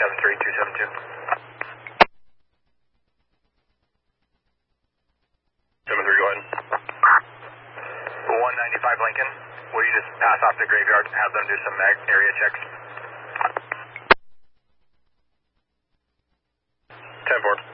373-272. 73, go ahead. 195 Lincoln, will you just pass off the graveyard and have them do some area checks? 10-4.